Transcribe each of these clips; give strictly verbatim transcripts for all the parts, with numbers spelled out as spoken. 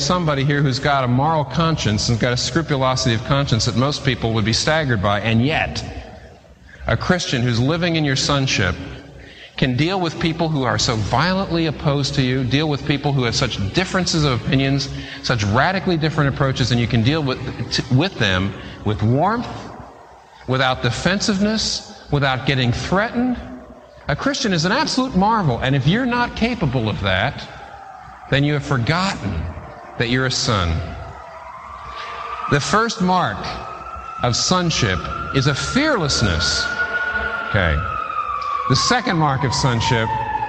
somebody here who's got a moral conscience and got a scrupulosity of conscience that most people would be staggered by, and yet a Christian who's living in your sonship can deal with people who are so violently opposed to you, deal with people who have such differences of opinions, such radically different approaches, and you can deal with, with them with warmth, without defensiveness, without getting threatened. A Christian is an absolute marvel, and if you're not capable of that, then you have forgotten that you're a son. The first mark of sonship is a fearlessness. Okay. The second mark of sonship,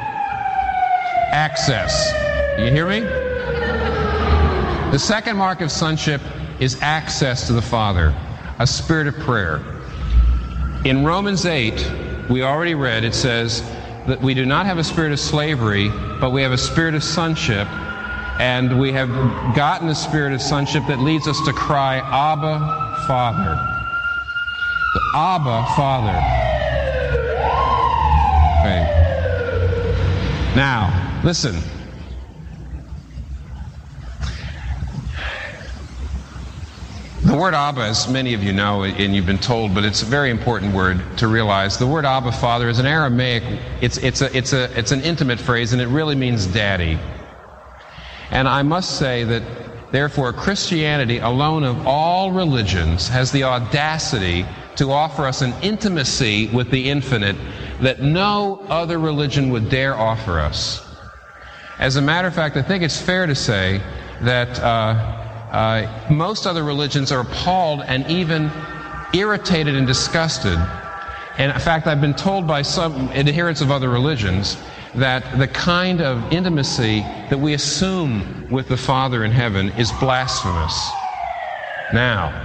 access. Do you hear me? The second mark of sonship is access to the Father, a spirit of prayer. In Romans eight, we already read, it says that we do not have a spirit of slavery, but we have a spirit of sonship, and we have gotten a spirit of sonship that leads us to cry, Abba, Father. The Abba, Father. Okay. Now, listen. The word Abba, as many of you know, and you've been told, but it's a very important word to realize. The word Abba, Father, is an Aramaic. It's it's a it's a it's an intimate phrase, and it really means daddy. And I must say that, therefore, Christianity, alone of all religions, has the audacity to offer us an intimacy with the infinite that no other religion would dare offer us. As a matter of fact, I think it's fair to say that uh, uh, most other religions are appalled and even irritated and disgusted. And in fact, I've been told by some adherents of other religions that the kind of intimacy that we assume with the Father in heaven is blasphemous. Now,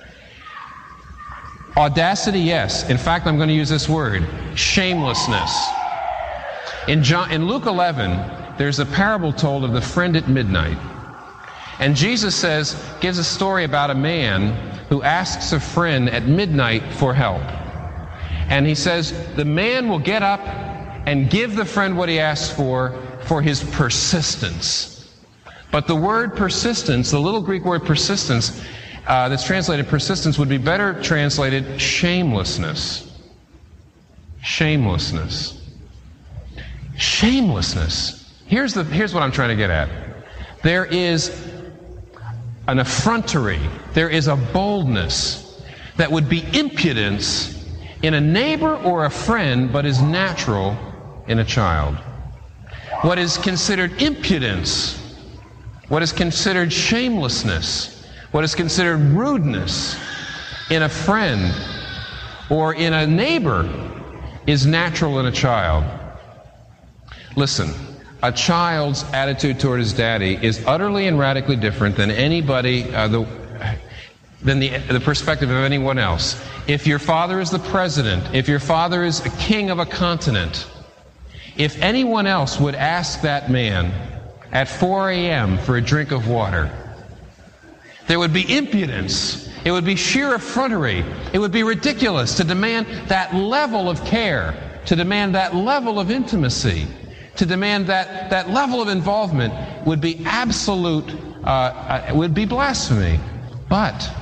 audacity, yes. In fact, I'm going to use this word, shamelessness. In, John, in Luke eleven, there's a parable told of the friend at midnight. And Jesus says, gives a story about a man who asks a friend at midnight for help. And he says, the man will get up and give the friend what he asks for, for his persistence. But the word persistence, the little Greek word persistence, uh, that's translated persistence, would be better translated shamelessness. Shamelessness. Shamelessness. Here's the, here's what I'm trying to get at. There is an effrontery, there is a boldness that would be impudence in a neighbor or a friend, but is natural in a child. What is considered impudence, what is considered shamelessness, what is considered rudeness in a friend or in a neighbor is natural in a child. Listen, a child's attitude toward his daddy is utterly and radically different than anybody, uh, the, than the, the perspective of anyone else. If your father is the president, if your father is a king of a continent, if anyone else would ask that man at four a.m. for a drink of water, there would be impudence. It would be sheer effrontery. It would be ridiculous to demand that level of care, to demand that level of intimacy, to demand that, that level of involvement would be absolute, uh, would be blasphemy. But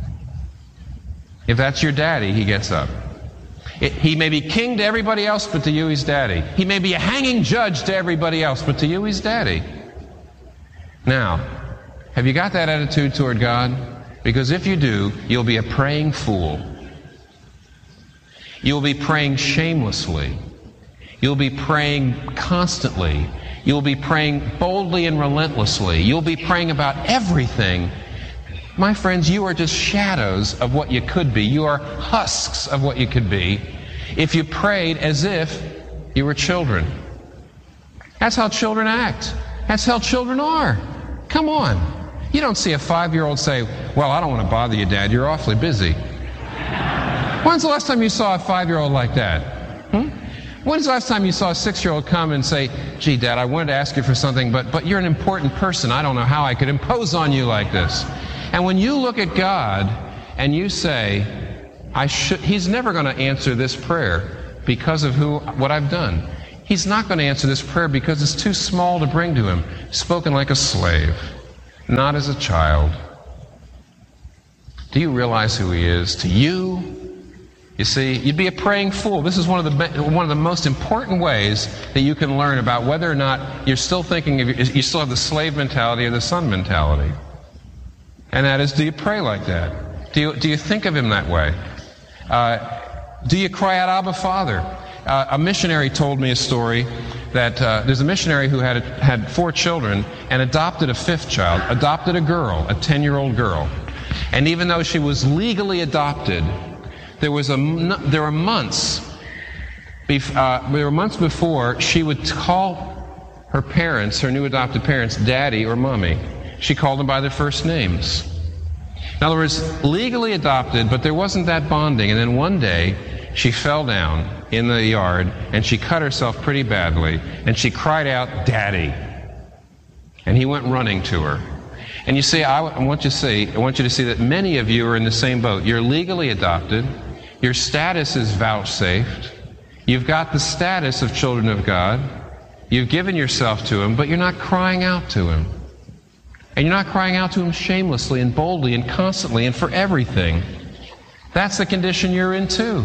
if that's your daddy, he gets up. It, he may be king to everybody else, but to you he's daddy. He may be a hanging judge to everybody else, but to you he's daddy. Now, have you got that attitude toward God? Because if you do, you'll be a praying fool. You'll be praying shamelessly. You'll be praying constantly. You'll be praying boldly and relentlessly. You'll be praying about everything. My friends, you are just shadows of what you could be. You are husks of what you could be if you prayed as if you were children. That's how children act. That's how children are. Come on. You don't see a five-year-old say, well, I don't want to bother you, Dad. You're awfully busy. When's the last time you saw a five-year-old like that? Hmm? When's the last time you saw a six-year-old come and say, gee, Dad, I wanted to ask you for something, but, but you're an important person. I don't know how I could impose on you like this. And when you look at God and you say, I should, He's never going to answer this prayer because of who, what I've done. He's not going to answer this prayer because it's too small to bring to Him. Spoken like a slave. not as a child. Do you realize who he is to you? You see, you'd be a praying fool. This is one of the one of the most important ways that you can learn about whether or not you're still thinking of you still have the slave mentality or the son mentality. And that is, do you pray like that? Do you do you think of him that way? Uh, do you cry out, Abba, Father? Uh, a missionary told me a story that uh, there's a missionary who had a, had four children and adopted a fifth child, adopted a girl, a ten-year-old girl. And even though she was legally adopted, there was a there were months bef- uh, there were months before she would call her parents, her new adopted parents, Daddy or Mommy. She called them by their first names. In other words, legally adopted, but there wasn't that bonding. And then one day, she fell down in the yard and she cut herself pretty badly, and she cried out, "Daddy!" And he went running to her. And you see, I want you to see, I want you to see that many of you are in the same boat. You're legally adopted. Your status is vouchsafed. You've got the status of children of God. You've given yourself to him, but you're not crying out to him. And you're not crying out to him shamelessly and boldly and constantly and for everything. That's the condition you're in too.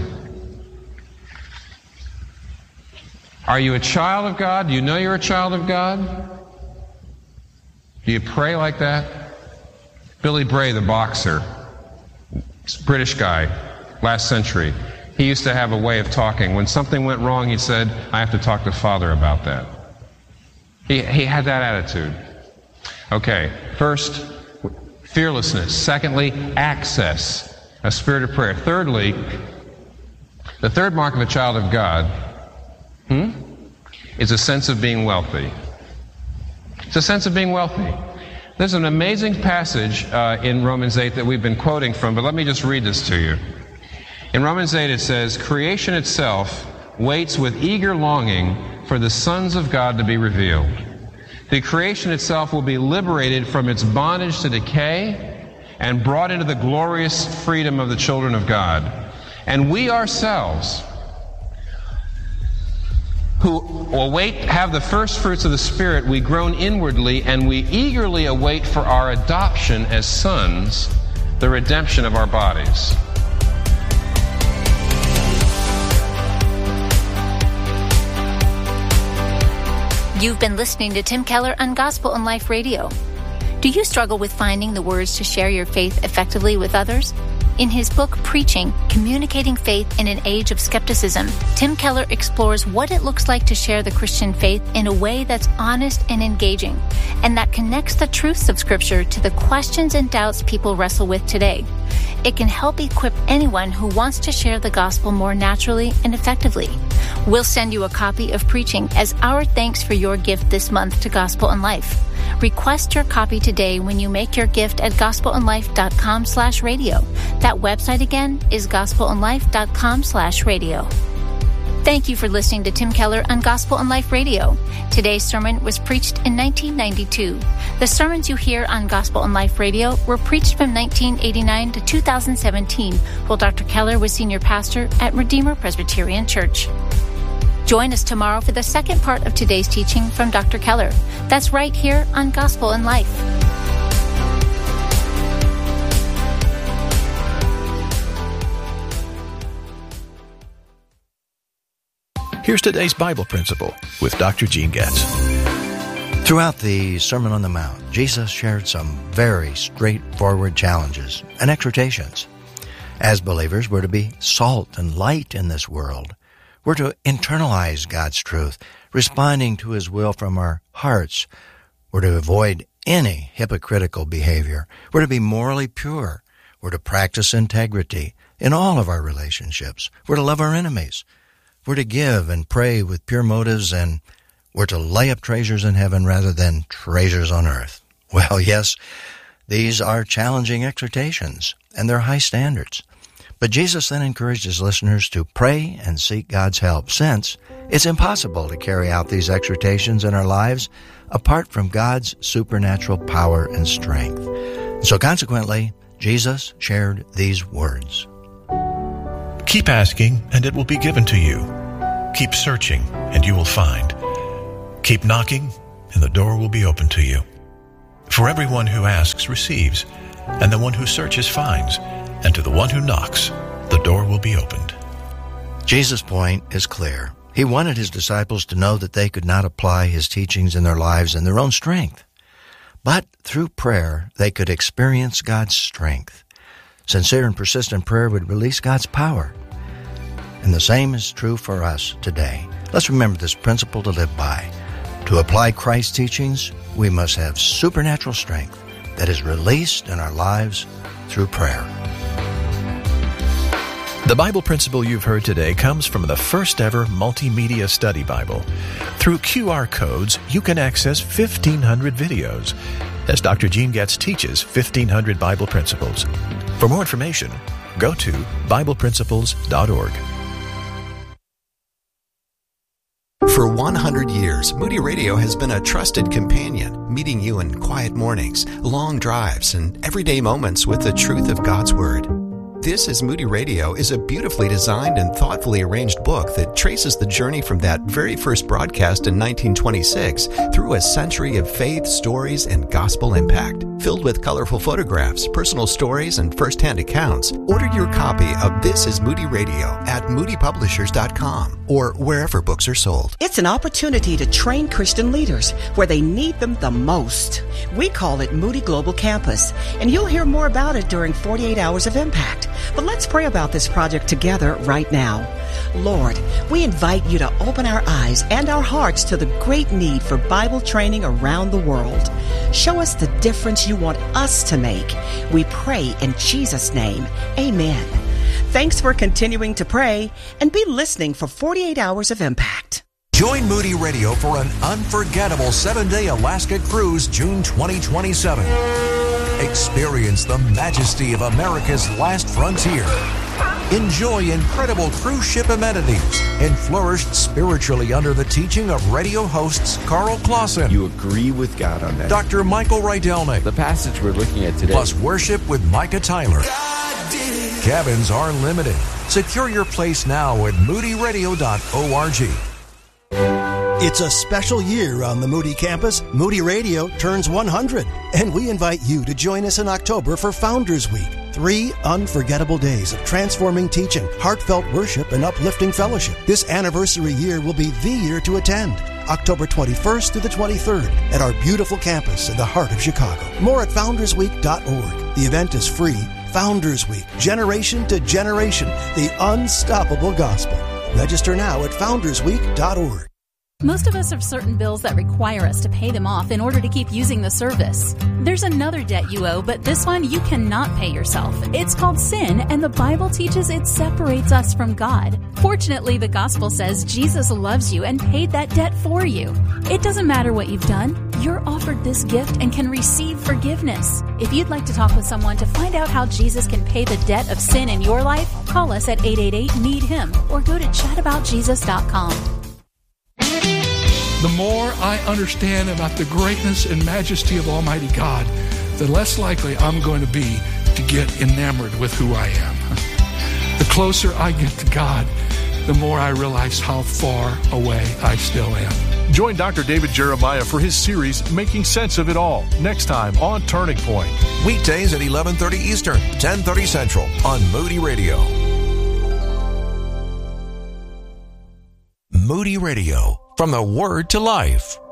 Are you a child of God? Do you know you're a child of God? Do you pray like that? Billy Bray, the boxer, British guy, last century, he used to have a way of talking. When something went wrong, he said, "I have to talk to Father about that." He, he had that attitude. Okay, first, fearlessness. Secondly, access, a spirit of prayer. Thirdly, the third mark of a child of God hmm, is a sense of being wealthy. It's a sense of being wealthy. There's an amazing passage uh, in Romans eight that we've been quoting from, but let me just read this to you. In Romans eight it says, "Creation itself waits with eager longing for the sons of God to be revealed. The creation itself will be liberated from its bondage to decay and brought into the glorious freedom of the children of God. And we ourselves, who await, have the first fruits of the Spirit, we groan inwardly, and we eagerly await for our adoption as sons, the redemption of our bodies." You've been listening to Tim Keller on Gospel and Life Radio. Do you struggle with finding the words to share your faith effectively with others? In his book, Preaching, Communicating Faith in an Age of Skepticism, Tim Keller explores what it looks like to share the Christian faith in a way that's honest and engaging, and that connects the truths of Scripture to the questions and doubts people wrestle with today. It can help equip anyone who wants to share the gospel more naturally and effectively. We'll send you a copy of Preaching as our thanks for your gift this month to Gospel and Life. Request your copy today when you make your gift at gospelandlife.com slash radio. That website again is gospelandlife.com slash radio. Thank you for listening to Tim Keller on Gospel and Life Radio. Today's sermon was preached in nineteen ninety-two. The sermons you hear on Gospel and Life Radio were preached from nineteen eighty-nine to two thousand seventeen, while Doctor Keller was senior pastor at Redeemer Presbyterian Church. Join us tomorrow for the second part of today's teaching from Doctor Keller. That's right here on Gospel and Life. Here's today's Bible principle with Doctor Gene Getz. Throughout the Sermon on the Mount, Jesus shared some very straightforward challenges and exhortations. As believers, we're to be salt and light in this world. We're to internalize God's truth, responding to His will from our hearts. We're to avoid any hypocritical behavior. We're to be morally pure. We're to practice integrity in all of our relationships. We're to love our enemies. We're to give and pray with pure motives, and we're to lay up treasures in heaven rather than treasures on earth. Well, yes, these are challenging exhortations, and they're high standards. But Jesus then encouraged His listeners to pray and seek God's help, since it's impossible to carry out these exhortations in our lives apart from God's supernatural power and strength. So consequently, Jesus shared these words. Keep asking, and it will be given to you. Keep searching, and you will find. Keep knocking, and the door will be open to you. For everyone who asks receives, and the one who searches finds, and to the one who knocks, the door will be opened. Jesus' point is clear. He wanted his disciples to know that they could not apply his teachings in their lives in their own strength. But through prayer, they could experience God's strength. Sincere and persistent prayer would release God's power. And the same is true for us today. Let's remember this principle to live by. To apply Christ's teachings, we must have supernatural strength that is released in our lives through prayer. The Bible principle you've heard today comes from the first ever multimedia study Bible. Through Q R codes, you can access fifteen hundred videos as Doctor Gene Getz teaches fifteen hundred Bible principles. For more information, go to Bible Principles dot org. For one hundred years, Moody Radio has been a trusted companion, meeting you in quiet mornings, long drives, and everyday moments with the truth of God's Word. This is Moody Radio is a beautifully designed and thoughtfully arranged book that traces the journey from that very first broadcast in nineteen twenty-six through a century of faith, stories, and gospel impact. Filled with colorful photographs, personal stories, and first-hand accounts, order your copy of This is Moody Radio at moody publishers dot com or wherever books are sold. It's an opportunity to train Christian leaders where they need them the most. We call it Moody Global Campus, and you'll hear more about it during forty-eight Hours of Impact. But let's pray about this project together right now. Lord, we invite you to open our eyes and our hearts to the great need for Bible training around the world. Show us the difference you want us to make. We pray in Jesus' name. Amen. Thanks for continuing to pray, and be listening for forty-eight Hours of Impact. Join Moody Radio for an unforgettable seven-day Alaska cruise June twenty twenty-seven. Experience the majesty of America's last frontier. Enjoy incredible cruise ship amenities and flourish spiritually under the teaching of radio hosts Carl Clausen. You agree with God on that. Doctor Michael Rydelnik. The passage we're looking at today. Plus worship with Micah Tyler. Cabins are limited. Secure your place now at moody radio dot org. It's a special year on the Moody campus. Moody Radio turns one hundred, and we invite you to join us in October for Founders Week. Three unforgettable days of transforming teaching, heartfelt worship, and uplifting fellowship. This anniversary year will be the year to attend. October twenty-first through the twenty-third at our beautiful campus in the heart of Chicago. More at founders week dot org. The event is free. Founders Week, generation to generation, the unstoppable gospel. Register now at founders week dot org. Most of us have certain bills that require us to pay them off in order to keep using the service. There's another debt you owe, but this one you cannot pay yourself. It's called sin, and the Bible teaches it separates us from God. Fortunately, the gospel says Jesus loves you and paid that debt for you. It doesn't matter what you've done. You're offered this gift and can receive forgiveness. If you'd like to talk with someone to find out how Jesus can pay the debt of sin in your life, call us at eight eight eight, need him or go to chat about jesus dot com. The more I understand about the greatness and majesty of Almighty God, the less likely I'm going to be to get enamored with who I am. The closer I get to God, the more I realize how far away I still am. Join Doctor David Jeremiah for his series, Making Sense of It All, next time on Turning Point. Weekdays at eleven thirty Eastern, ten thirty Central on Moody Radio. Moody Radio, from the Word to Life.